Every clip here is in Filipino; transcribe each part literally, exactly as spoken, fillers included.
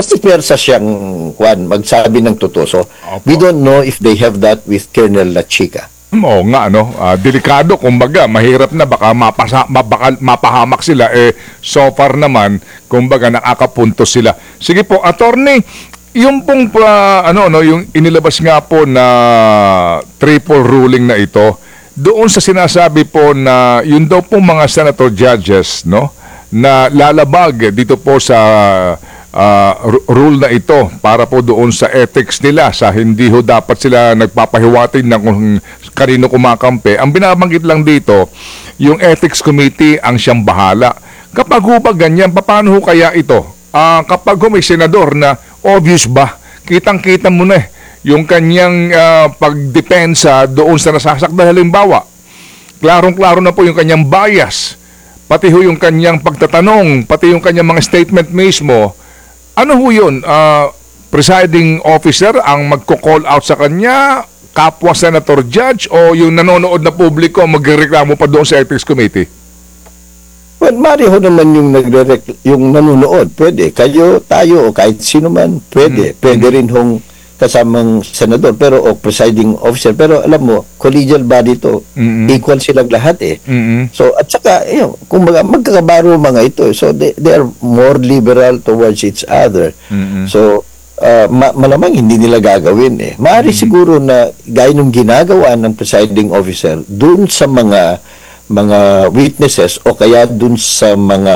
Basta persa siyang, Juan, magsabi ng totoo. So, Opo. we don't know if they have that with Colonel Lachica. Oo nga, no? Ah, delikado, kumbaga, mahirap na, baka, mapasa, mabaka, mapahamak sila. Eh, so far naman, kumbaga, nakakapunto sila. Sige po, attorney, yung pong, uh, ano, no, yung inilabas nga po na triple ruling na ito, doon sa sinasabi po na, yun daw pong mga senator judges, no, na lalabag dito po sa uh, rule na ito para po doon sa ethics nila, sa hindi ho dapat sila nagpapahiwatig ng kung kanino kumakampi. Ang binabanggit lang dito, yung ethics committee ang siyang bahala. Kapag ho ba ganyan, paano ho kaya ito? Uh, kapag ho may senador na obvious ba, kitang-kita mo na eh, yung kanyang uh, pagdepensa doon sa nasasakdal, halimbawa, klarong-klaro na po yung kanyang bias, pati ho yung kanyang pagtatanong, pati yung kanyang mga statement mismo. Ano ho yun? Uh, presiding officer ang magko-call out sa kanya, kapwa senator judge, o yung nanonood na publiko magreklamo pa doon sa ethics committee? Well, mari ho naman yung, nagre- yung nanonood. Pwede. Kayo, tayo, o kahit sino man, pwede. Mm-hmm. Pwede rin hong kasamang senador, pero o presiding officer. Pero alam mo, collegial body to. Mm-hmm. Equal silang lahat eh. Mm-hmm. So, at saka, yun, kung mga, magkakabaro mga ito. So, they, they are more liberal towards each other. Mm-hmm. So, uh, ma- malamang hindi nila gagawin eh. Maaari mm-hmm. siguro na gaya nung ginagawa ng presiding officer dun sa mga mga witnesses o kaya dun sa mga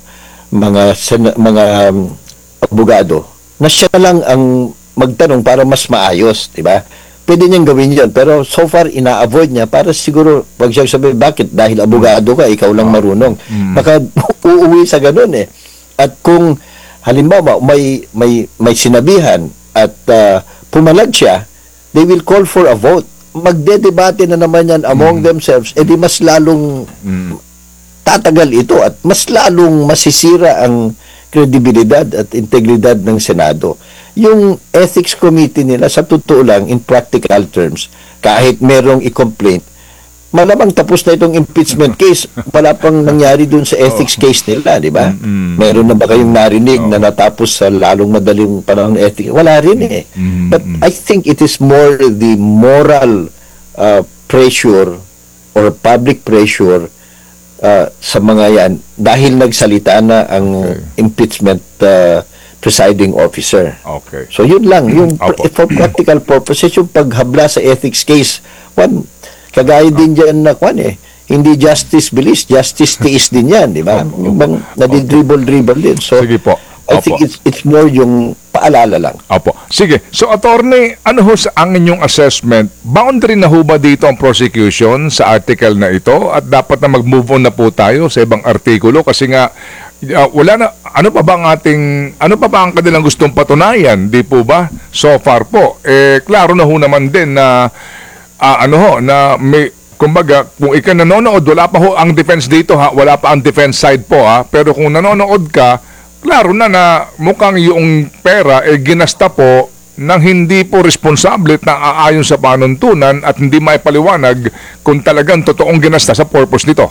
mga sen- mga um, abogado na siya lang ang magtanong para mas maayos, di ba? Pwede niyang gawin 'yon, pero so far ina-avoid niya para siguro pag siya sabi bakit dahil abogado ka, ikaw lang marunong. Mm. Baka uuwi sa ganun eh. At kung halimbawa may may may sinabihan at uh, pumalag siya, they will call for a vote. Magdedebate na naman yan among mm. themselves, edi mas lalong mm. tatagal ito at mas lalong masisira ang kredibilidad at integridad ng Senado. Yung ethics committee nila, sa totoo lang, in practical terms, kahit merong i-complaint, malamang tapos na itong impeachment case, wala pang nangyari dun sa ethics case nila, di ba? Mm-hmm. Meron na ba kayong narinig oh. na natapos sa lalong madaling panahon ng ethics? Wala rin eh. Mm-hmm. But I think it is more the moral uh, pressure or public pressure uh, sa mga yan dahil nagsalita na ang okay. impeachment uh, presiding officer. Okay. So yun lang, yung pr- for practical purposes, yung paghabla sa ethics case, one, kagaya din dyan na kwan eh. Hindi justice bilis, justice tiis din yan, di ba? Yung bang nadidribble-dribble din. So, sige po. I think it's, it's more yung paalala lang. Opo. Sige. So, attorney, ano ho sa ang inyong assessment? Boundary na ho ba dito ang prosecution sa article na ito? At dapat na mag-move on na po tayo sa ibang artikulo? Kasi nga, uh, wala na, ano pa ba ang ating, ano pa ba ang kanilang gustong patunayan? Di po ba? So far po. Eh, klaro na ho naman din na Uh, ano ho, na may, kumbaga, kung ikaw nanonood, wala pa ho ang defense dito ha, wala pa ang defense side po ha, pero kung nanonood ka, klaro na na mukhang yung pera eh ginasta po ng hindi po responsable at naaayon sa panuntunan at hindi maipaliwanag kung talagang totoong ginasta sa purpose nito.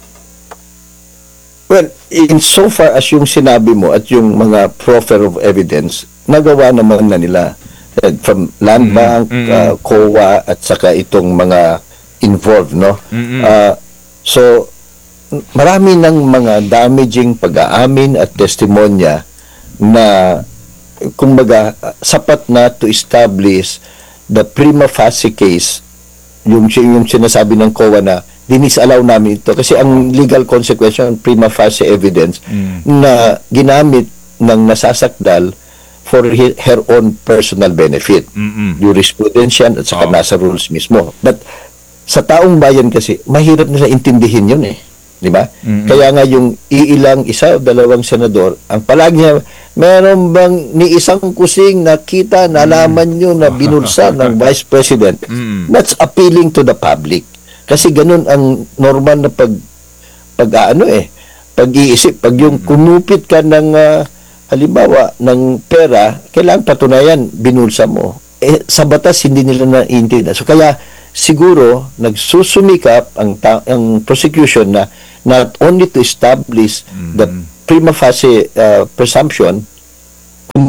Well, in so far as yung sinabi mo at yung mga proffer of evidence, nagawa naman na nila. From Land Bank, mm-hmm. uh, C O A at saka itong mga involved, no? Mm-hmm. Uh, so marami ng mga damaging pag-aamin at testimonya na kumbaga sapat na to establish the prima facie case, yung, yung sinasabi ng C O A na dinisallow namin ito kasi ang legal consequence ng prima facie evidence mm-hmm. na ginamit ng nasasakdal for her own personal benefit. Mm-hmm. Jurisprudence yan at saka oh. nasa rules mismo. But sa taong bayan kasi, mahirap nila intindihin yun eh. Di ba? Mm-hmm. Kaya nga yung iilang isa o dalawang senador, ang palagi niya, meron bang ni isang kusing nakita, nalaman nyo na binulsa ng Vice President? Mm-hmm. That's appealing to the public. Kasi ganun ang normal na pag, pag ano eh, pag-iisip. Pag yung kumupit ka ng uh, halimbawa, ng pera, kailangan patunayan, binulsa mo. Eh, sa batas, hindi nila naiintindihan. So, kaya, siguro, nagsusumikap ang, ta- ang prosecution na not only to establish mm-hmm. the prima facie uh, presumption, kumbaga,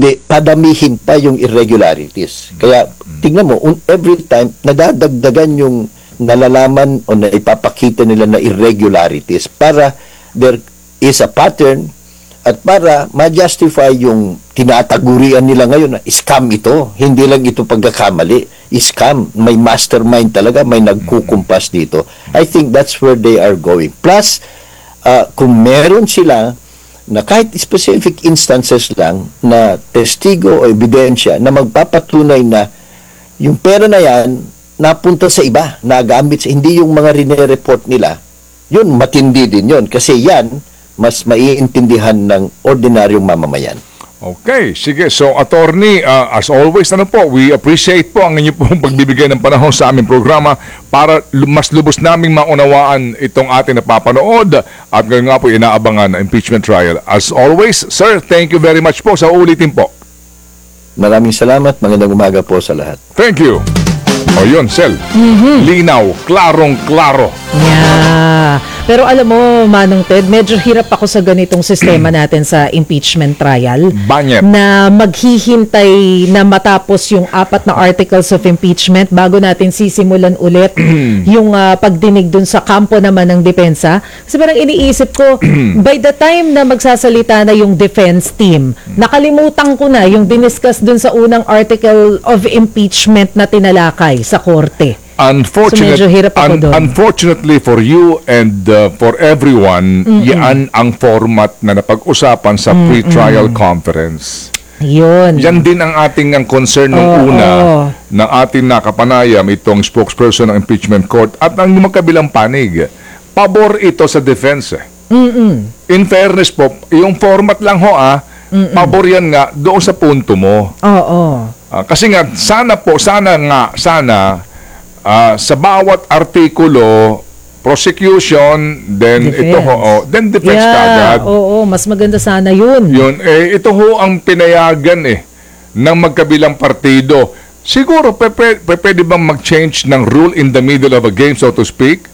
kundi padamihin pa yung irregularities. Kaya tingnan mo, un- every time nadadagdagan yung nalalaman o na ipapakita nila na irregularities para there is a pattern at para ma-justify yung tinatagurian nila ngayon na scam ito. Hindi lang ito pagkakamali. Scam. May mastermind talaga. May nagkukumpas dito. I think that's where they are going. Plus, uh, kung meron sila na kahit specific instances lang na testigo o ebidensya na magpapatunay na yung pera na yan napunta sa iba, nagamit sa, hindi yung mga rine-report nila, yun, matindi din yun. Kasi yan, mas maiintindihan ng ordinaryong mamamayan. Okay, sige. So, attorney, uh, as always, ano po, we appreciate po ang inyo pong pagbibigay ng panahon sa aming programa para lu- mas lubos naming maunawaan itong ating napapanood at ngayon nga po inaabangan na impeachment trial. As always, sir, thank you very much po sa ulitin po. Maraming salamat. Magandang umaga po sa lahat. Thank you. O yun, Sel. Linaw, klarong-klaro. Yeah. Pero alam mo, Manong Ted, medyo hirap ako sa ganitong sistema natin sa impeachment trial. Banyep. Na maghihintay na matapos yung apat na articles of impeachment bago natin sisimulan ulit yung ah, pagdinig dun sa kampo naman ng depensa. Kasi parang iniisip ko, by the time na magsasalita na yung defense team, nakalimutan ko na yung diniscuss dun sa unang article of impeachment na tinalakay sa korte. Unfortunate, So, medyo hirap ako un- doon. unfortunately for you and uh, for everyone, yan ang format na napag-usapan sa pre-trial conference. Yun. Yan din ang ating ang concern ng Oo, una oo. ng ating nakapanayam itong spokesperson ng impeachment court at ang magkabilang panig. Pabor ito sa defense. eh. In fairness po, yung format lang ho ah, pabor yan nga doon sa punto mo. Oo. Ah, kasi nga, sana po, sana nga, sana, ah, sa bawat artikulo, prosecution, then Defense. ito ho, oh, then defense Yeah, kagad. oo, mas maganda sana yun. Yun, eh, ito ho ang pinayagan eh, ng magkabilang partido. Siguro, pe, pe, pe, pwede bang mag-change ng rule in the middle of a game, so to speak?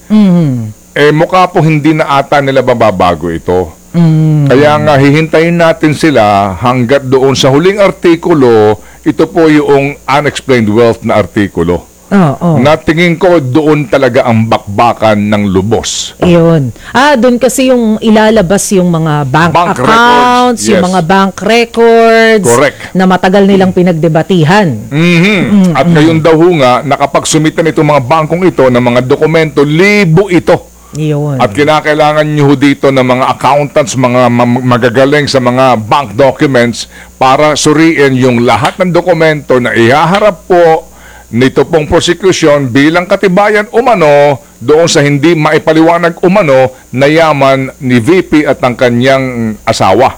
Eh, mukha po hindi na ata nila bababago ito. Kaya nga, hihintayin natin sila hanggat doon sa huling artikulo, ito po yung unexplained wealth na artikulo. Oo. Na tingin ko doon talaga ang bakbakan ng lubos. Yun. Ah, doon kasi yung ilalabas yung mga bank, Bank accounts, records, yung yes. mga bank records Correct. na matagal nilang pinagdebatihan. Mhm. At ngayon daw ho nga, nakapagsumitan itong mga bangkong ito ng mga dokumento, libo ito. Yun. At kinakailangan nyo ho dito ng mga accountants, mga ma- magagaling sa mga bank documents para suriin yung lahat ng dokumento na ihaharap po nito pong prosecution bilang katibayan umano doon sa hindi maipaliwanag umano na yaman ni V P at ang kanyang asawa.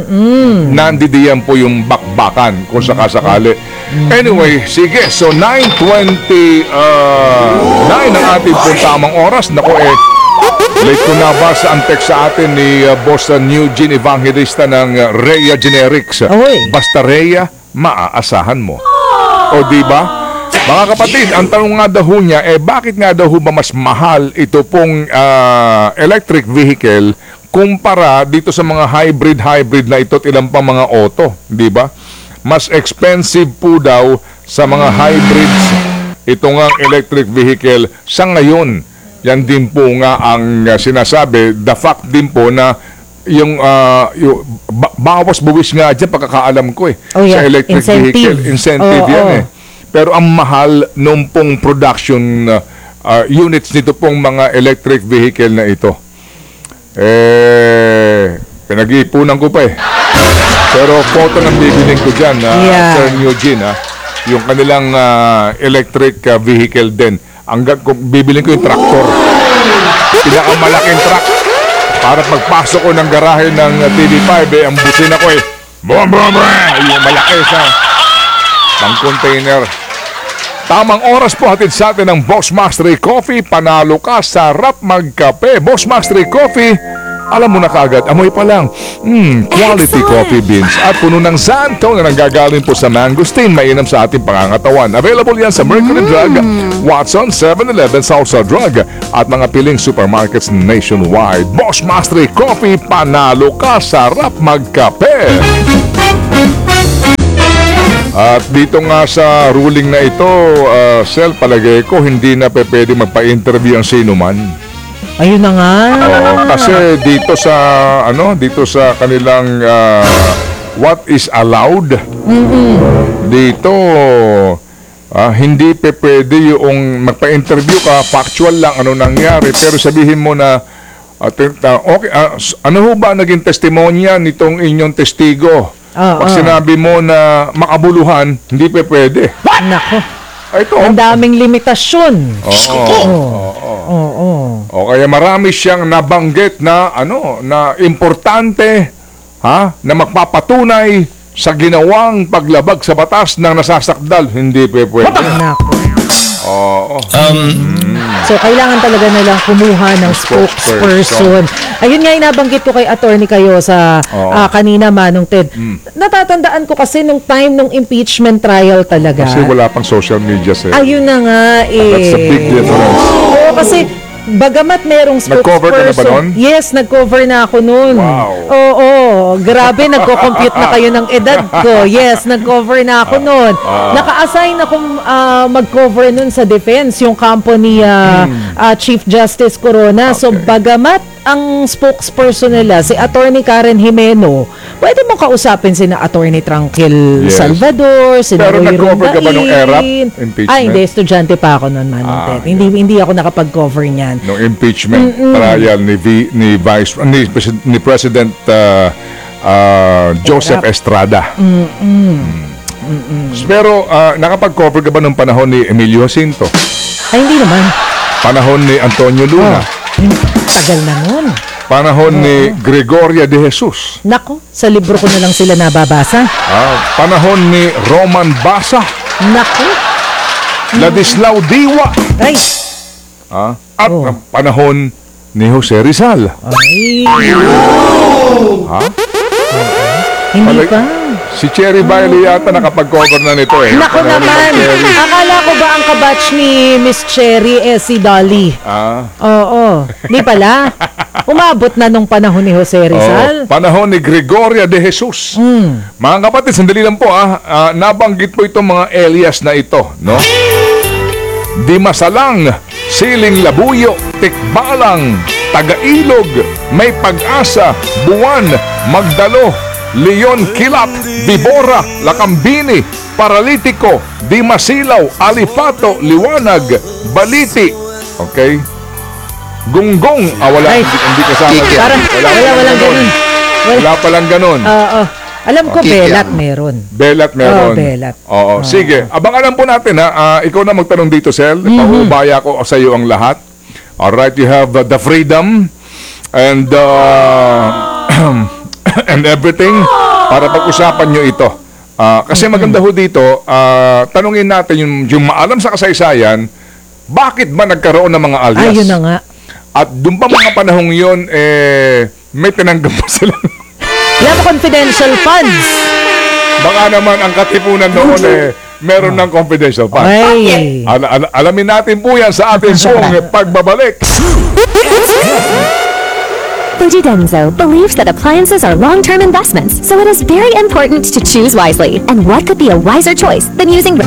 Nandidiyan po yung bakbakan kung sakasakali. Anyway, sige. So, nine twenty uh, nine ang ating pong tamang oras. Nako eh, late ko na ba sa antek sa atin ni uh, Boss uh, Eugene Evangelista ng uh, Rhea Generics. Oy. Basta Rhea, maaasahan mo. O di ba? Mga kapatid, ang tanong nga daw ho niya, eh bakit nga daw ho ba mas mahal ito pong ah, electric vehicle kumpara dito sa mga hybrid-hybrid na ito at ilang pa mga auto, di ba? Mas expensive po daw sa mga hybrids ito nga electric vehicle sa ngayon. Yan din po nga ang uh, sinasabi, the fact din po na yung, uh, yung ba- bawas buwis nga dyan pagkakaalam ko eh Oh, yeah. sa electric Incentive. vehicle incentive Oo, yan oo. eh. Pero ang mahal nung pong production uh, uh, units nito pong mga electric vehicle na ito. Eh, pinag-iipunan ko pa eh. Pero photo ng bibiling ko dyan, uh, Yeah. Sir Eugene, ha, yung kanilang uh, electric uh, vehicle din. Ang ga- kung bibiling ko yung tractor. Pinakamalaking truck. Para pagpasok ko ng garahe ng uh, T V five, eh, ang busina ko eh. Bum, bum, bum! Yung malaki sa pang-container. Tamang oras po hatid sa atin ng Boss Mastery Coffee. Panalo ka, sarap magkape. Boss Mastery Coffee, alam mo na kagad, amoy pa lang. Mm, quality coffee beans at puno ng santo na nanggagaling po sa mangosteen. Mainam sa ating pangangatawan. Available yan sa Mercury Drug, Watson, seven eleven, Salsa Drug at mga piling supermarkets nationwide. Boss Mastery Coffee, panalo ka, sarap magkape. At dito nga sa ruling na ito, uh, Sel, palagay ko, hindi na pe- pwede magpa-interview ang sino man. Ayun na nga. Oo, kasi dito sa, ano, dito sa kanilang uh, what is allowed, dito, ah, hindi pe pwede yung magpa-interview ka, factual lang ano nangyari, pero sabihin mo na, uh, t- uh, okay, uh, s- ano ho ba naging testimonya nitong inyong testigo? Oo. Pag sinabi mo na makabuluhan, hindi pe pwede. Nako. Ah, Ito. Ang daming limitasyon. Oo. Oo. Oo. O kaya marami siyang nabanggit na ano, na importante ha, na magpapatunay sa ginawang paglabag sa batas ng nasasakdal, hindi pe pwede. Nako. Oo. So, kailangan talaga nilang kumuha ng spokesperson. Ayun nga, inabanggit ko kay attorney kayo sa Oo. ah, kanina, Manong Ted. Mm. Natatandaan ko kasi nung time nung impeachment trial talaga. Kasi wala pang social media sir. Ayun na nga eh. That's a big difference. Oo, kasi bagamat merong Nag-cover ka na ba spokesperson. nun? Yes, nag-cover na ako nun. Wow. Oo, grabe, nagko-compute na kayo ng edad ko. Yes, nag-cover na ako nun. Naka-assign akong ah, mag-cover nun sa defense, yung kampo ni ah, ah, Chief Justice Corona. So, Hmm. Okay. bagamat ang spokesperson nila, si Attorney Karen Jimeno, pwede mo kausapin si na Attorney Tranquil Yes. Salvador, si Pero Roy nag-cover ka ba nung ERAP Rondain. impeachment? Ay, hindi, estudyante pa ako nun, Manong Ah, Ted. Hindi, hindi ako nakapag-cover niyan. Nung impeachment trial ni V, ni Vice ni, Pres- ni President uh, uh, Joseph Estrada. Mm. Pero uh, nakapag-cover ka ba nung panahon ni Emilio Jacinto? Ay, hindi naman. Panahon ni Antonio Luna? Tagal na nun. Panahon ni Gregoria de Jesus? Nako, sa libro ko na lang sila nababasa. Ah, panahon ni Roman Basa? Nako. Ladislao Diwa? Ay. Ah, at Oh. ang panahon ni Jose Rizal? Ay. Ha? Hindi Palag- pa. Si Cherry Bailey yata nakapag-cover na nito eh. Nako Panahon ni naman. Cherry. Akala ko ba ang kabatch ni Miss Cherry eh si Dolly? Ah. Oo. Di pala. Umabot na nung panahon ni Jose Rizal. Oh, panahon ni Gregoria de Jesus. Mga kapatid, sandali lang po ah. Ah, nabanggit po itong mga alias na ito, no? Di Masalang, Siling Labuyo, Tikbalang, Tagailog, May Pag-asa, Buwan, Magdalo, Leon Kilap, Bibora, Lakambini, Paralitiko, Di Masilaw, Alipato, Liwanag, Baliti. Okay? Gunggong. Ah, wala. Ay. Hindi, hindi kasama. Parang wala, walang ganun. Wala. Wala palang ganun. Oo. Alam ko, Kikiam. Belat meron. Belat meron. Oh, belat. Oo. Sige. Abangan lang po natin ha. Ah, ikaw na magtanong dito, Sel. Paubaya ko sa iyo ang lahat. Alright, you have uh, the freedom and uh, and everything para pag-usapan nyo ito. Ah, kasi maganda ho dito, ah, tanungin natin yung, yung maalam sa kasaysayan, bakit ba nagkaroon ng mga alias? Ayun na nga. At doon pa mga panahong yun, eh, may tinanggap pa sila. Love confidential funds. Baka naman ang katipunan noon eh, meron ng confidential fund. Ay. Al- al- alamin natin po yan sa ating pong pagbabalik. Fujidenzo believes that appliances are long-term investments, so it is very important to choose wisely. And what could be a wiser choice than using...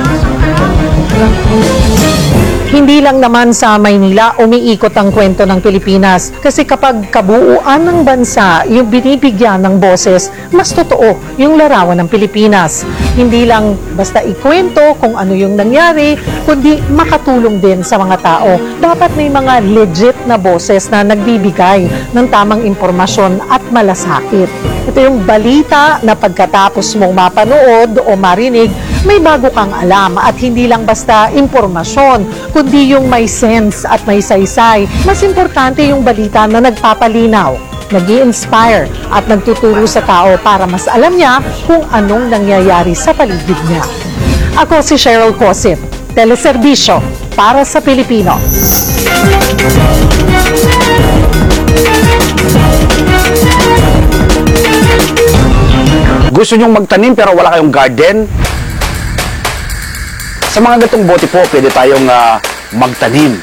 Hindi lang naman sa Maynila umiikot ang kwento ng Pilipinas kasi kapag kabuuan ng bansa yung binibigyan ng boses, mas totoo yung larawan ng Pilipinas. Hindi lang basta ikwento kung ano yung nangyari, kundi makatulong din sa mga tao. Dapat may mga legit na boses na nagbibigay ng tamang impormasyon at malasakit. Ito yung balita na pagkatapos mong mapanood o marinig, may bago kang alam at hindi lang basta impormasyon, kundi yung may sense at may saysay. Mas importante yung balita na nagpapalinaw, nag-i-inspire at nagtuturo sa tao para mas alam niya kung anong nangyayari sa paligid niya. Ako si Cheryl Cosit, Teleserbisyo para sa Pilipino. Gusto nyong magtanim pero wala kayong garden? Sa mga gatong bote po, pwede tayong ah, magtanim.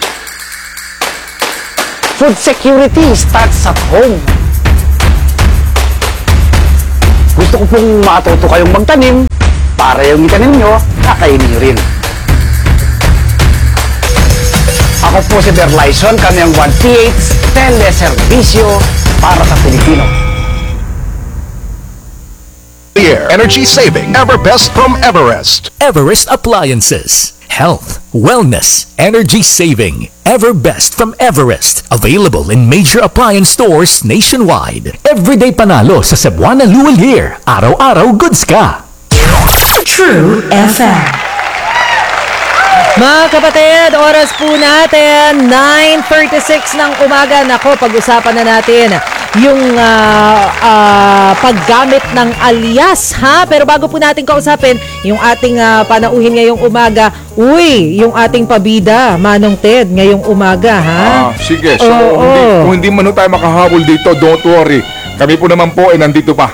Food security starts at home. Gusto ko pong matuto kayong magtanim para yung itanim nyo, kakainin nyo rin. Ako po si Berlyson, kami ang one P H Teleservisyo para sa Pilipino. Year. Energy saving. Everbest from Everest. Everest Appliances. Health, wellness, energy saving. Everbest from Everest. Available in major appliance stores nationwide. Everyday panalo sa Cebuana Luwal Year. Araw-araw goods ka. True F M. Mga kapatid, oras po natin, nine thirty-six ng umaga. Nako, pag-usapan na natin yung ah, ah, paggamit ng alias, ha? Pero bago po natin kausapin yung ating ah, panauhin ngayong umaga, uy, yung ating pabida, Manong Ted, ngayong umaga, ha? Ah, sige. So, Oo, hindi, oo. kung hindi man ho tayo makahabol dito, don't worry. Kami po naman po ay nandito pa.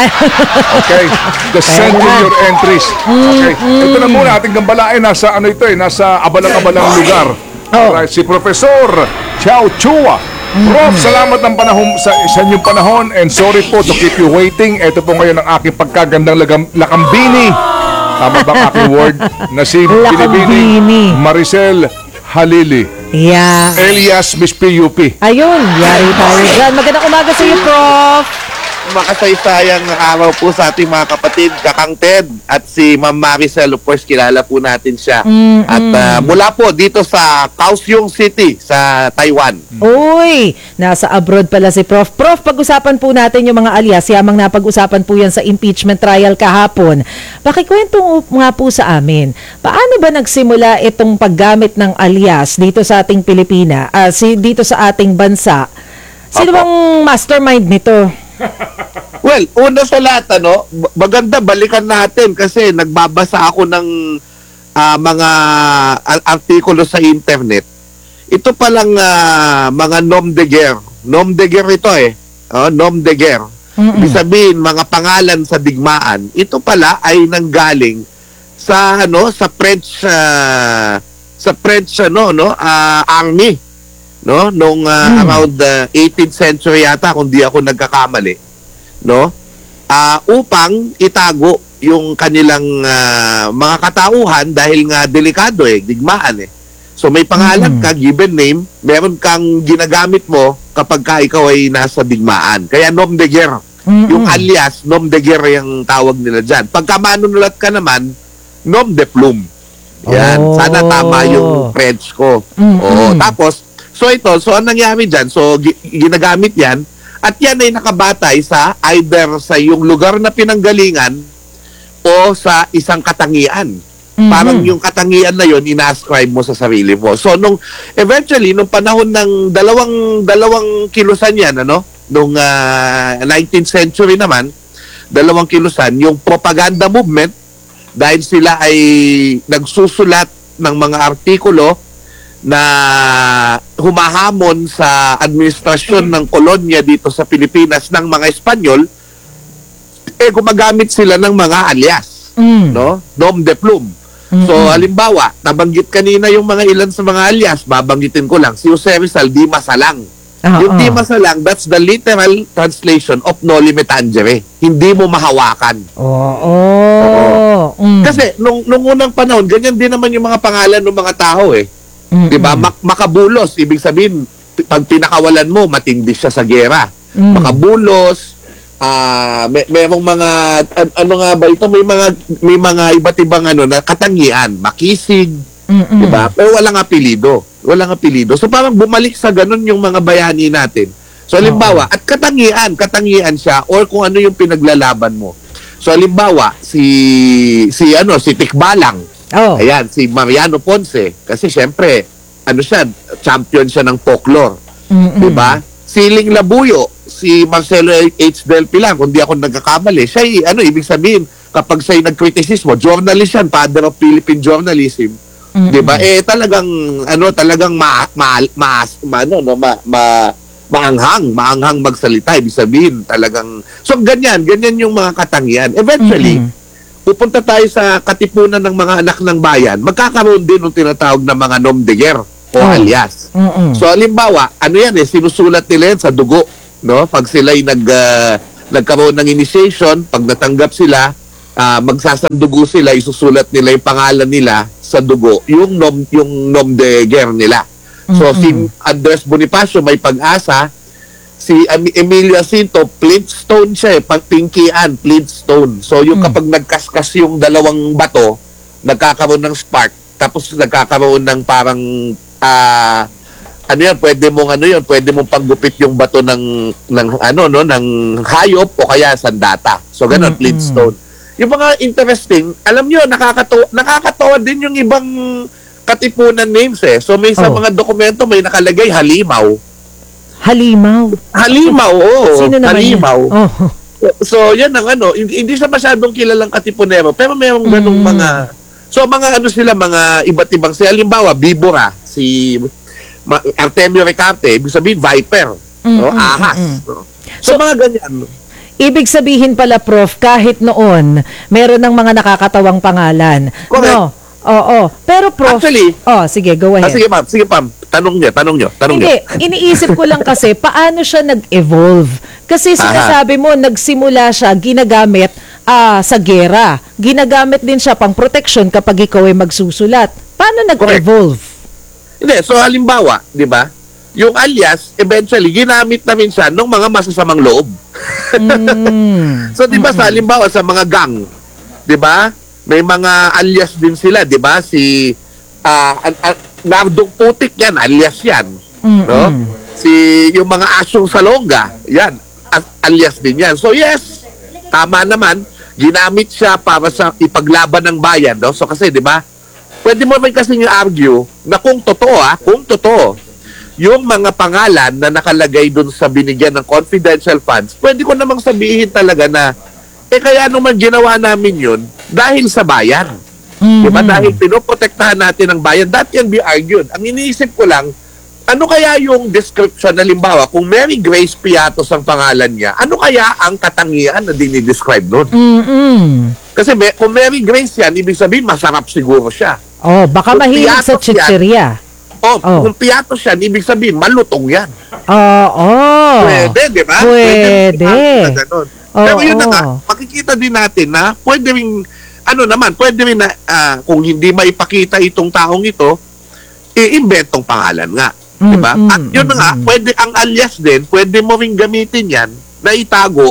Okay? Just send in your entries. Okay? Ito na muna, ating gambalain. Nasa ano ito eh, nasa abalang-abalang lugar. Alright, si Professor Chow Chua. Prof, salamat ng panahon sa, sa inyong panahon and sorry po to keep you waiting. Ito po ngayon ang aking pagkagandang lagam, lakambini. Tama ba ang aking word? Na si Lakambini. Binibini Maricel Halili. Yeah. Elias Miss P U P. Ayun, yari tayo dyan. Magandang umaga sa iyo, Prof. Makasaysayang araw po sa ating mga kapatid, Kakang Ted at si Ma'am Maricel. Of course, kilala po natin siya. At uh, mula po dito sa Kaohsiung City sa Taiwan. Uy, nasa abroad pala si Prof. Prof, pag-usapan po natin yung mga alias. Yamang napag-usapan po yan sa impeachment trial kahapon. Pakikwento nga po sa amin, paano ba nagsimula itong paggamit ng alias dito sa ating Pilipina, ah, si, dito sa ating bansa? Sino Opo. bang mastermind nito? Well, una sa lahat, ano, b- maganda balikan natin kasi nagbabasa ako ng ah, mga a- artikulo sa internet. Ito palang ah, mga nom de guerre. Nom de guerre ito eh. Oh, nom de guerre. Ibig sabihin, mga pangalan sa digmaan. Ito pala ay nanggaling sa ano sa French ah, sa French ano no ah, army no nung ah, around the eighteenth century yata kung di ako nagkakamali no ah upang itago yung kanilang ah, mga katauhan dahil nga delikado eh digmaan eh. So may pangalan ka, given name, meron kang ginagamit mo kapag ka ikaw ay nasa digmaan. Kaya nom de guerre. Yung alias, nom de guerre yung tawag nila dyan. Pagka manunulat ka naman, nom de plume. Yan. Oh. Sana tama yung French ko. Oo. Tapos, so ito, so ang nangyari dyan, so gi- ginagamit yan, at yan ay nakabatay sa either sa yung lugar na pinanggalingan o sa isang katangian. Parang yung katangian na yon ina-ascribe mo sa sarili mo. So nung eventually nung panahon ng dalawang dalawang kilusan yan ano, nung ah, nineteenth century naman, dalawang kilusan yung propaganda movement dahil sila ay nagsusulat ng mga artikulo na humahamon sa administrasyon ng kolonya dito sa Pilipinas ng mga Espanyol, eh gumagamit sila ng mga alias, no? Nom de plume. So, halimbawa, nabanggit kanina yung mga ilan sa mga alias, babanggitin ko lang, si Jose Rizal, Di Masalang. Ah, Yung ah. Di Masalang, that's the literal translation of Noli Me Tangere. Hindi mo mahawakan. Oo. Mm. Kasi, nung, nung unang panahon, ganyan din naman yung mga pangalan ng mga tao eh. Mm-mm. Di ba? Mak- makabulos, ibig sabihin, pag pinakawalan mo, matindi siya sa gera. Makabulos, ah may merong mga an- ano nga ba ito may mga may mga iba't ibang ano na katangian, makisig, di ba? Pero walang apelyido, walang apelyido. So parang bumalik sa ganun yung mga bayani natin. So halimbawa, at katangian, katangian siya or kung ano yung pinaglalaban mo. So halimbawa, si si ano, si Tikbalang. Oh. Ayan, si Mariano Ponce kasi syempre ano siya, champion siya ng folklore. Di ba? Siling Labuyo, si Marcelo H. Del Pilar, kung di ako nagkakamali, siya, ano, ibig sabihin, kapag siya'y nagkritisismo, journalist yan, father of Philippine journalism, di ba? Eh, talagang, ano, talagang ma, ma, ma, ma, ano, no, ma, ma, maanghang, maanghang magsalita, ibig sabihin, talagang, so, ganyan, ganyan yung mga katangian. Eventually, pupunta tayo sa katipunan ng mga anak ng bayan, magkakaroon din ng tinatawag na mga nom de guerre o alias. So, halimbawa, ano yan eh, sinusulat nila yan sa dugo, no? Pag sila'y nag, uh, nagkaroon ng initiation, pag natanggap sila, ah, magsasandugo sila, isusulat nila yung pangalan nila sa dugo, yung nom, yung nom de guerre nila. So, si Andres Bonifacio may pag-asa, si Em- Emilio Jacinto, Flintstone siya eh, pang pinkian, Flintstone. So, yung kapag nagkaskas yung dalawang bato, nagkakaroon ng spark, tapos nagkakaroon ng parang, ah, ano yan, pwede mong ano yun, pwede mong panggupit yung bato ng, ng ano, no, ng hayop o kaya sandata. So, ganun, Flintstone. Yung mga interesting, alam nyo, nakakatawa, nakakatawa din yung ibang katipunan names eh. So, may sa Oh. mga dokumento may nakalagay Halimaw. Halimaw. Halimaw, oo. Sino naman yan? Halimaw. Oh. So, yan ang ano, hindi, hindi siya masyadong kilalang katipunero, pero mayroong ganung Mm. mga, so mga ano sila, mga iba't ibang, si halimbawa, Bibora, si Ma- Artemio Recarte, ibig sabihin, Viper, no? mm, Ahas. mm, No? So, So- mga ganyan. Ibig sabihin pala, Prof, kahit noon, meron ng mga nakakatawang pangalan. Correct. No? Oo. Pero, Prof, Actually- oh, sige, go Ah, ahead. sige, ma'am, sige, ma'am. Tanong niyo, tanong niyo, tanong niyo. Hindi, iniisip ko lang kasi paano siya nag-evolve. Kasi sinasabi mo, nagsimula siya ginagamit ah, sa gera. Ginagamit din siya pang protection kapag ikaw ay magsusulat. Paano nag-evolve? Hindi, so halimbawa, di ba, yung alias, eventually, ginamit namin siya ng mga masasamang loob. Mm. So, di ba, sa halimbawa, sa mga gang, di ba, may mga alias din sila, di ba, si ah, an- an- Nardong Putik yan, alias yan. No? Si, yung mga asyong salonga, yan, a- alias din yan. So, yes, tama naman, ginamit siya para sa ipaglaban ng bayan, no? So, kasi, di ba, pwede mo rin kasi yung argue na kung totoo, ah, kung totoo, yung mga pangalan na nakalagay dun sa binigyan ng confidential funds, pwede ko namang sabihin talaga na, eh kaya naman ginawa namin yun dahil sa bayan. Diba? Dahil pinoprotektahan natin ang bayan. That can be argued. Ang iniisip ko lang, ano kaya yung description, halimbawa, kung Mary Grace Piatos ang pangalan niya, ano kaya ang katangian na dinidescribe nun? Mm-mm. Kasi may, kung Mary Grace yan, ibig sabihin, masarap siguro siya. Oh, baka Kung mahilig sa piatos yan, chicheria. O, Oh. kung Piatos yan, ibig sabihin, malutong yan. Oo. Pwede, di ba? Pwede. na ganun. Oo. Pero yun na nga, makikita din natin na pwede rin, ano naman, pwede rin na, ah, kung hindi maipakita itong taong ito, i-inventong pangalan nga. Mm, Di ba? mm, At yun na nga, mm, mm. pwede, ang alias din, pwede mo rin gamitin yan na itago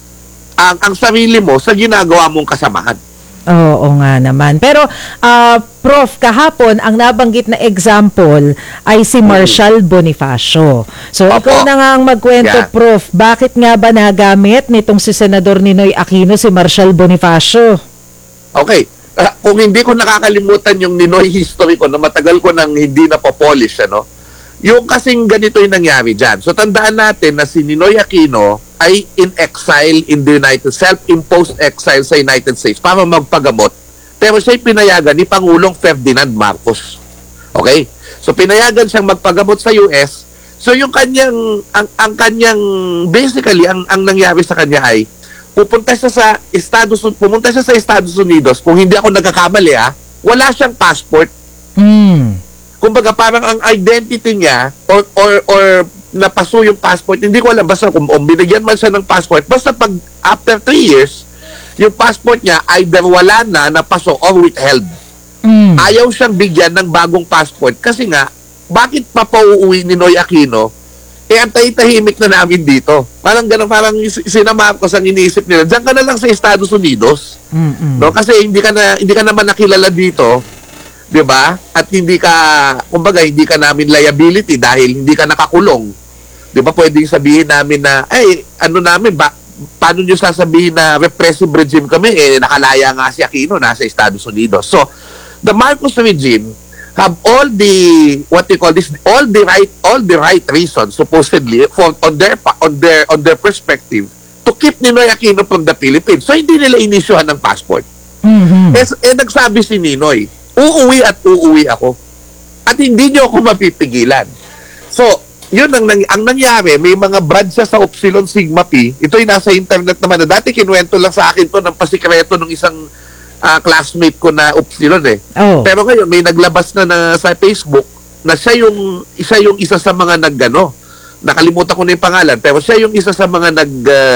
ang, ang sarili mo sa ginagawa mong kasamahan. Oo nga naman. Pero, ah, Prof, kahapon, ang nabanggit na example ay si Marshal Bonifacio. So, Opo. ikaw na nga ang magkwento, Yeah. Prof. Bakit nga ba nagamit nitong si Senador Ninoy Aquino si Marshal Bonifacio? Okay. Ah, kung hindi ko nakakalimutan yung Ninoy history ko na matagal ko nang hindi na polish ano, yung kasing ganito yung nangyari dyan. So tandaan natin na si Ninoy Aquino ay in exile in the United self-imposed exile sa United States para magpagamot. Pero siya'y pinayagan ni Pangulong Ferdinand Marcos. Okay? So pinayagan siyang magpagamot sa U S. So yung kanyang ang, ang kanyang basically ang ang nangyari sa kanya ay pupunta siya sa Estados Unidos, pumunta siya sa Estados Unidos, kung hindi ako nagkakamali ah, wala siyang passport. Hmm. Kumbaga parang ang identity niya or or or napaso yung passport, hindi ko alam basta kung, kung binigyan man siya ng passport, basta pag after three years, yung passport niya either wala na, napaso or withheld. Hmm. Ayaw siyang bigyan ng bagong passport kasi nga, bakit pa pauuwi ni Noy Aquino? Eh, ang tahimik na namin dito. Parang gano'n, parang sina Marcos ang iniisip nila, diyan ka na lang sa Estados Unidos. Mm-mm. No? Kasi hindi ka na hindi ka naman nakilala dito, 'di ba? At hindi ka, kumbaga, hindi ka namin liability dahil hindi ka nakakulong. 'Di ba? Pwedeng sabihin namin na, ay, ano namin ba, paano niyo sasabihin na repressive regime kami? Eh, nakalaya nga si Aquino, nasa Estados Unidos. So, the Marcos regime have all the what they call this all the right all the right reasons supposedly for on their pa- on their on their perspective to keep Ninoy Aquino from the Philippines. So hindi nila inisyuhan ng passport. Mhm. Eh, eh nagsabi si Ninoy, uuwi at uuwi ako. At hindi niyo ako mapipigilan. So, yun ang, nang, ang nangyari, may mga branch sa Upsilon Sigma Pi. Ito'y nasa internet naman na dati kinuwento lang sa akin to ng pasikreto ng isang uh, classmate ko na Upsilon eh. Oh. Pero ngayon may naglabas na, na sa Facebook na siya yung isa yung isa sa mga naggano. Nakalimutan ko na yung pangalan, pero siya yung isa sa mga nag uh,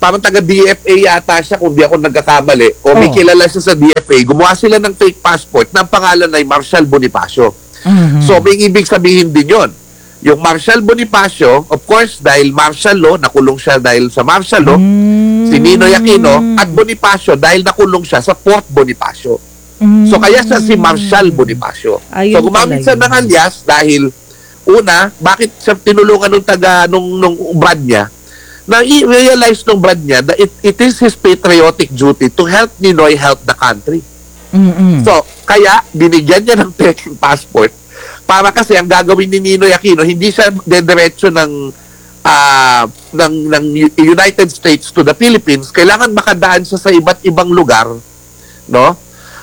parang taga-D F A yata siya kung di ako nagkakamali. O may Oh. kilala siya sa D F A. Gumawa sila ng fake passport na ang pangalan ay Marshal Bonifacio. So may ibig sabihin din yon. Yung Marshal Bonifacio, of course, dahil martial law, nakulong siya dahil sa martial law, si Ninoy Aquino, at Bonifacio dahil nakulong siya sa Fort Bonifacio. So kaya siya si Marshal Bonifacio. Ayun so gumamit pala siya yun. ng alias dahil una, bakit siya tinulungan nung taga nung nung brad niya? Na i-realize nung brad niya that it, it is his patriotic duty to help Ninoy help the country. Mm-mm. So, kaya binigyan niya ng taking passport para kasi ang gagawin ni Ninoy Aquino, hindi siya dediretso ng ah, ng ng United States to the Philippines, kailangan makadaan siya sa iba't ibang lugar, no?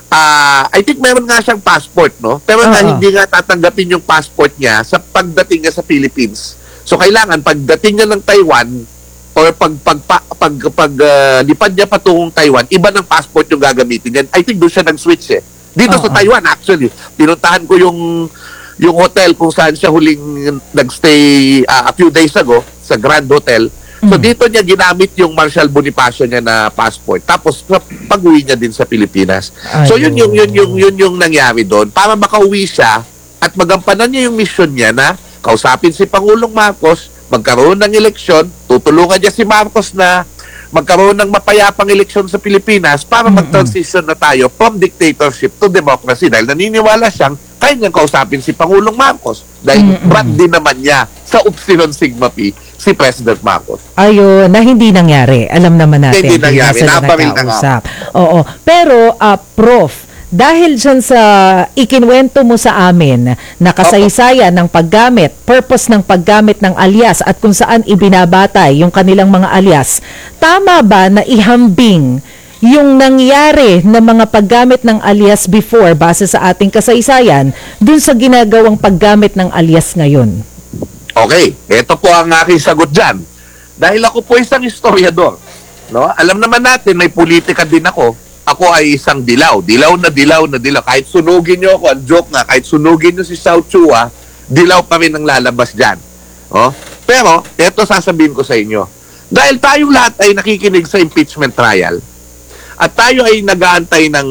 Ah, I think meron nga siyang passport, no? Pero nga Oo. hindi nga tatanggapin yung passport niya sa pagdating niya sa Philippines. So kailangan pagdating niya ng Taiwan or pag pag pag, pag, pag ah, lipad niya patungong Taiwan, iba ng passport yung gagamitin niya. I think doon siya nag-switch eh. Dito sa Oo. Taiwan actually. Pinuntahan ko yung yung hotel kung saan siya huling nagstay ah, a few days ago sa Grand Hotel. So dito niya ginamit yung Marshal Bonifacio niya na passport. Tapos sa pag-uwi niya din sa Pilipinas. So yun yung yun yung yun yung nangyari doon para makauwi siya at magampanan niya yung mission niya na kausapin si Pangulong Marcos, magkaroon ng eleksyon, tutulungan niya si Marcos na magkaroon ng mapayapang eleksyon sa Pilipinas para mag-transition na tayo from dictatorship to democracy dahil naniniwala siyang kaya niyang kausapin si Pangulong Marcos dahil brand din naman niya sa Upsilon Sigma Pi si President Marcos. Ayun, na hindi nangyari. Alam naman natin. Hindi nangyari. na sila Naparil na nga. nagkausap. Oo. Pero, ah, Prof, dahil dyan sa ikinwento mo sa amin na kasaysayan ng paggamit, purpose ng paggamit ng alias at kung saan ibinabatay yung kanilang mga alias, tama ba na ihambing yung nangyari na mga paggamit ng alias before base sa ating kasaysayan dun sa ginagawang paggamit ng alias ngayon? Okay, ito po ang aking sagot dyan. Dahil ako po isang historiador, no? Alam naman natin, may politika din ako. Ako ay isang dilaw. Dilaw na dilaw na dilaw. Kahit sunugin nyo ako, ang joke nga, kahit sunugin nyo si South Chua, dilaw pa rin ang lalabas dyan. Oh? Pero, ito sasabihin ko sa inyo. Dahil tayong lahat ay nakikinig sa impeachment trial, at tayo ay nag-aantay ng,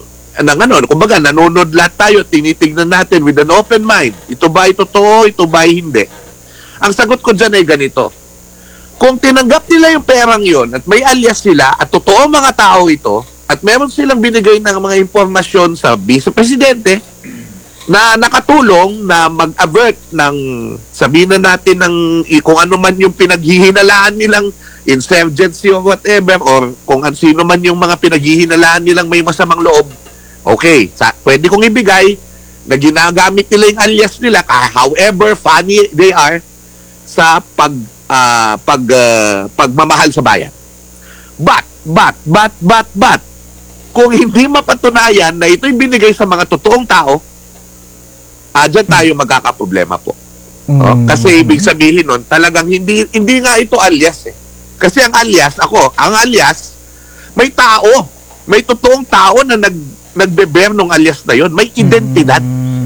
ng ano, kumbaga, nanonood lahat tayo, tinitignan natin with an open mind. Ito ba ay totoo, ito ba ay hindi? Ang sagot ko dyan ay ganito. Kung tinanggap nila yung perang yon at may alias sila at totoo mga tao ito at meron silang binigay ng mga impormasyon sa Vice Presidente na nakatulong na mag-avert ng sabihin na natin ng i- kung ano man yung pinaghihinalaan nilang insurgency or whatever or kung ano sino man yung mga pinaghihinalaan nilang may masamang loob, okay, sa, pwede kong ibigay na ginagamit nila yung alias nila ka- however funny they are sa pag ah, pag ah, pagmamahal sa bayan. But, but, but, but, but, kung hindi mapatunayan na ito'y binigay sa mga totoong tao, ah, dyan tayo magkakaproblema po. Oh, kasi ibig sabihin nun, talagang hindi hindi nga ito alias eh. Kasi ang alias, ako, ang alias, may tao. May totoong tao na nag, nagbe-bear ng alias na yon. May identidad.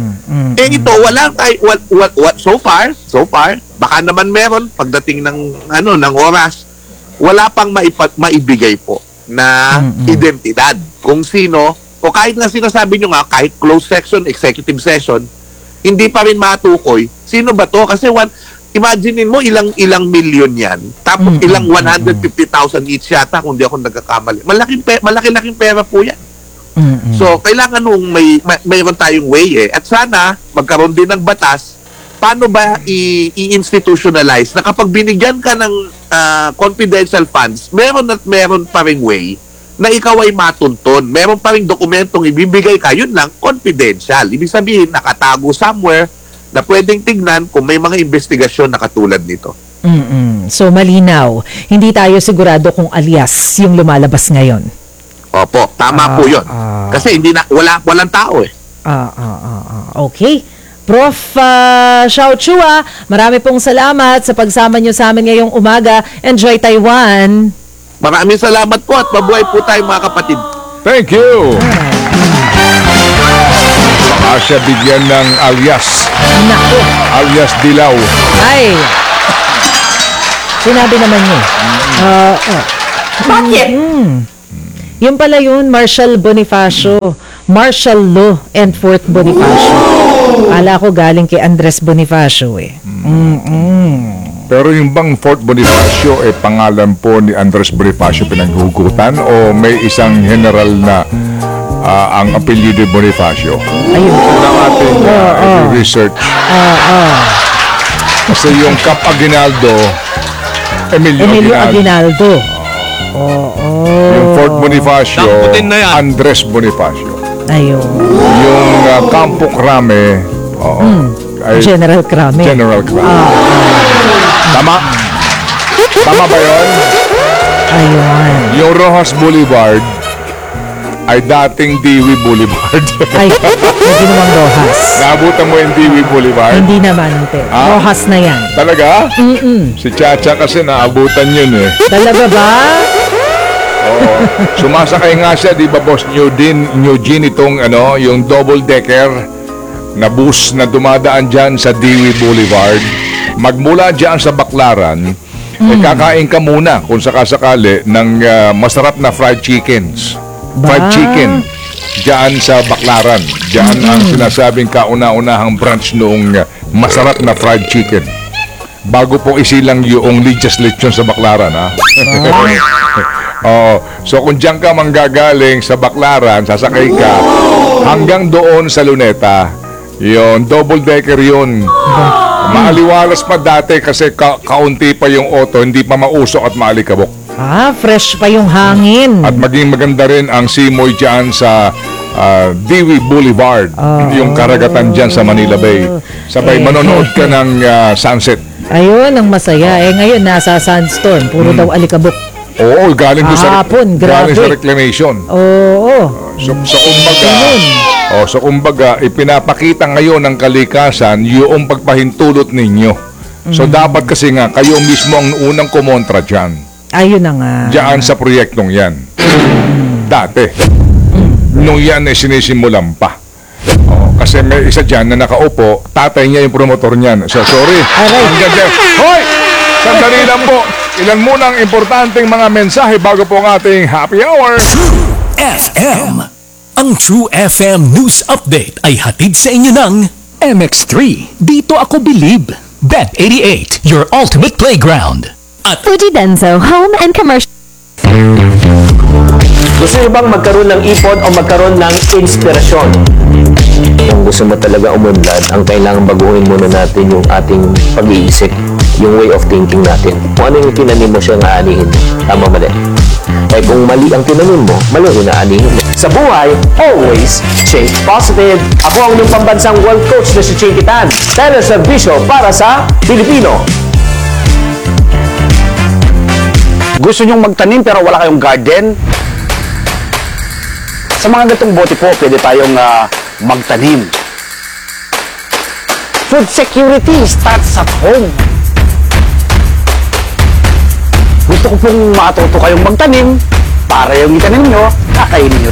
Eh ito, wala tayo, what, what, what, so far, so far, baka naman meron, pagdating ng, ano, ng oras, wala pang maipa, maibigay po na identidad. Kung sino, o kahit na sinasabi nyo nga, kahit closed section, executive session, hindi pa rin matukoy, sino ba to? Kasi one, imaginein mo, ilang ilang milyon yan. Tapos ilang one hundred fifty thousand each yata, kung di ako nagkakamali. Malaking, pe, malaki-laking pera po yan. So, kailangan nung may, may mayroon tayong way eh. At sana, magkaroon din ng batas, paano ba i- i-institutionalize na kapag binigyan ka ng ah, confidential funds, meron at meron pa ring way na ikaw ay matunton. Meron pa ring dokumentong ibibigay ka, yun lang, confidential. Ibig sabihin, nakatago somewhere na pwedeng tignan kung may mga investigasyon na katulad nito. Mm-mm. So malinaw, hindi tayo sigurado kung alias yung lumalabas ngayon. Opo, tama Ah, po yun. ah. Kasi hindi na, wala, walang tao eh. Ah, ah, ah, ah. Okay. Prof uh, Xiao Chua, marami pong salamat sa pagsama nyo sa amin ngayong umaga. Enjoy Taiwan! Maraming salamat po at mabuhay po tayo mga kapatid. Thank you! Baka siya bigyan ng alias. Naku! Alias Dilaw. Ay! Sinabi naman niya. Uh, oh. Bakit? Yun pala yun, Marshal Bonifacio. Marshal Law and Fort Bonifacio. Ala ko galing kay Andres Bonifacio eh. Pero yung bang Fort Bonifacio, eh, pangalan po ni Andres Bonifacio pinaghugutan o may isang general na ah, ang apelyido Bonifacio? Ayun. Ng ating uh, research. Kasi yung Cap Aguinaldo, Emilio, Emilio Aguinaldo. Aguinaldo. Yung Fort Bonifacio, Damputin na yan. Andres Bonifacio. Ayun. Yung uh, Campo Crame, oo, ay General Crame. General Crame. Tama? Tama ba yun? Ayun. Yung Rojas Boulevard ay dating Dewey Boulevard. Ay, may ginawang Rojas. Naabutan mo yung Dewey Boulevard? Hindi naman, te. Ah? Rojas na yan. Talaga? Mm-mm. Si Chacha kasi naabutan yun eh. Talaga ba? Oo. Sumasakay nga siya, di ba, Boss Eugene, Eugene itong ano, yung double decker na bus na dumadaan dyan sa Dewey Boulevard. Magmula dyan sa Baclaran, eh, kakain ka muna kung sakasakali ng ah, masarap na fried chickens. Fried Ba? chicken. Dyan sa Baclaran. Dyan ang sinasabing kauna-unahang branch noong ah, masarap na fried chicken. Bago po isilang yung Lichas Lechon sa Baclaran, ha? Oo. So kung diyan ka manggagaling sa Baclaran, sasakay ka hanggang doon sa Luneta. Yon, double decker yun. Maaliwalas pa dati kasi ka kaunti pa yung auto, hindi pa mausok at maalikabok. Ah, fresh pa yung hangin. At maging maganda rin ang simoy dyan sa ah, Dewey Boulevard, yung karagatan dyan sa Manila Bay. Sabay Eh. manonood ka ng ah, sunset. Ayun, ang masaya. Eh ngayon, nasa sandstorm. Puro daw alikabok. Oo, galing doon sa, Hapon, galing sa grabe. reclamation. Oo. So, so kumbaga, oh, so kumbaga, ipinapakita ngayon ng kalikasan yung pagpahintulot ninyo. So dapat kasi nga, kayo mismo ang unang kumontra dyan. Ayun na nga. Diyan sa proyektong yan. Dati. Nung yan ay sinisimulan pa. Oh, kasi may isa dyan na nakaupo, tatay niya yung promotor niyan. So sorry. Aray. Hanggang dyan. Hoy! Sandali lang po. Ilan muna ang importanteng mga mensahe bago po ang ating happy hour. F M. Ang True F M News Update ay hatid sa inyo ng M X three. Dito ako believe. Bet eighty-eight, your ultimate playground. At Fuji Denso Home and Commercial. Gusto niyo bang magkaroon ng ipon o magkaroon ng inspirasyon? Kung gusto mo talaga umunlad, ang kailangan baguhin muna natin yung ating pag-iisip, yung way of thinking natin. Kung ano yung tinanim mo siya nga anihin, tama mali. Eh kung mali ang tinanim mo, mali rin na anihin mo. Sa buhay, always think positive. Ako ang inyong pambansang world coach na si Chinky Tan. Teleservisyo para sa Pilipino. Gusto nyong magtanim pero wala kayong garden? Sa mga gatong bote po, pwede tayong ah, magtanim. Food security starts at home. Gusto ko pong matuto kayong magtanim para yung itanim nyo, kakainin nyo